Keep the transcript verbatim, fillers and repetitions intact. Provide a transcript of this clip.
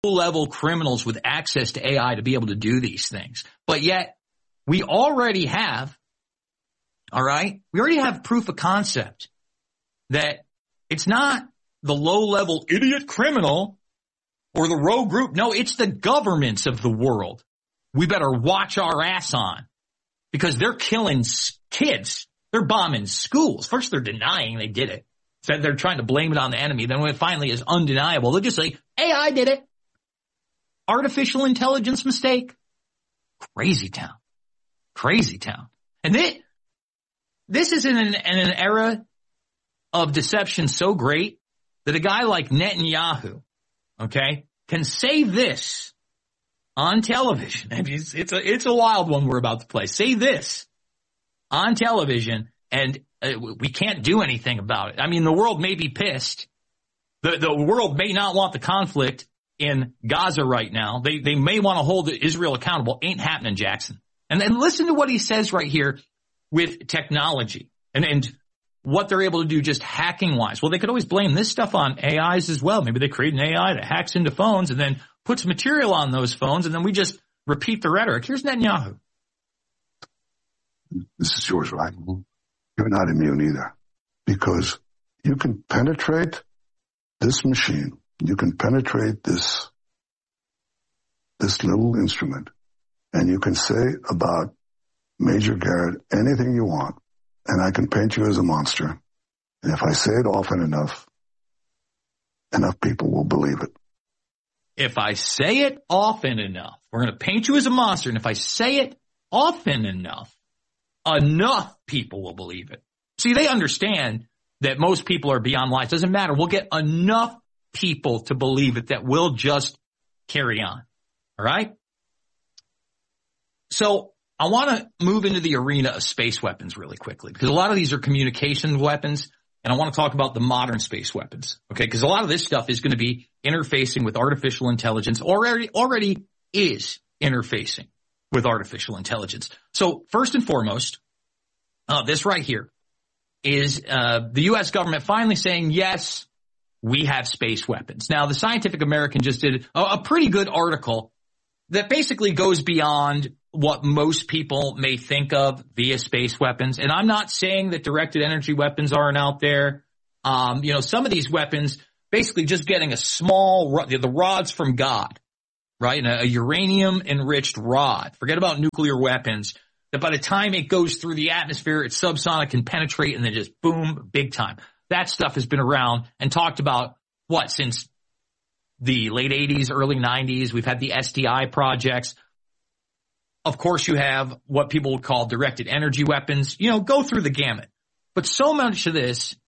low-level criminals with access to A I to be able to do these things. But yet, we already have, all right, we already have proof of concept that it's not the low-level idiot criminal or the rogue group. No, it's the governments of the world. We better watch our ass on because they're killing kids. They're bombing schools. First, they're denying they did it. Said they're trying to blame it on the enemy. Then when it finally is undeniable, they'll just say, A I did it. Artificial intelligence mistake. Crazy town. Crazy town. And this, this is in an, in an era of deception so great that a guy like Netanyahu, okay, can say this on television. It's, it's, a, it's a wild one we're about to play. Say this on television, and uh, we can't do anything about it. I mean, the world may be pissed. The, the world may not want the conflict in Gaza right now. They, they may want to hold Israel accountable. Ain't happening, Jackson. And then listen to what he says right here with technology and, and what they're able to do just hacking wise. Well, they could always blame this stuff on A Is as well. Maybe they create an A I that hacks into phones and then puts material on those phones, and then we just repeat the rhetoric. Here's Netanyahu. This is yours, right? You're not immune either, because you can penetrate this machine. You can penetrate this, this little instrument, and you can say about Major Garrett anything you want, and I can paint you as a monster. And if I say it often enough, enough people will believe it. If I say it often enough, we're going to paint you as a monster. And if I say it often enough, enough people will believe it. See, they understand that most people are beyond lies. Doesn't matter. We'll get enough people to believe it that will just carry on. All right? So I want to move into the arena of space weapons really quickly, because a lot of these are communication weapons, and I want to talk about the modern space weapons, okay? Because a lot of this stuff is going to be interfacing with artificial intelligence, already already is interfacing with artificial intelligence. So first and foremost, uh, this right here is uh, the U S government finally saying, yes, we have space weapons. Now, the Scientific American just did a, a pretty good article that basically goes beyond what most people may think of via space weapons. And I'm not saying that directed energy weapons aren't out there. Um, you know, some of these weapons basically just getting a small, the rods from God, right? A, a uranium enriched rod. Forget about nuclear weapons. That by the time it goes through the atmosphere, it's subsonic and penetrate and then just boom, big time. That stuff has been around and talked about, what, since the late eighties, early nineties. We've had the S D I projects. Of course, you have what people would call directed energy weapons. You know, go through the gamut. But so much of this